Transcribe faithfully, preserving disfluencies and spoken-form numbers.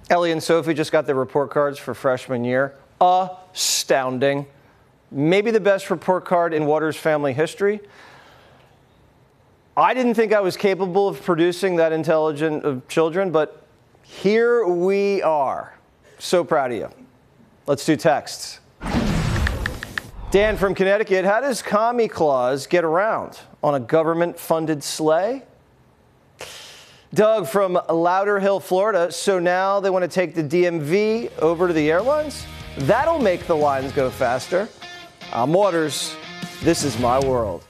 Ellie and Sophie just got their report cards for freshman year. Astounding. Maybe the best report card in Waters family history. I didn't think I was capable of producing that intelligent of children, but here we are. So proud of you. Let's do texts. Dan from Connecticut, how does Commie Claus get around? On a government-funded sleigh? Doug from Lauderhill, Florida, so now they want to take the D M V over to the airlines? That'll make the lines go faster. I'm Waters. This is my world.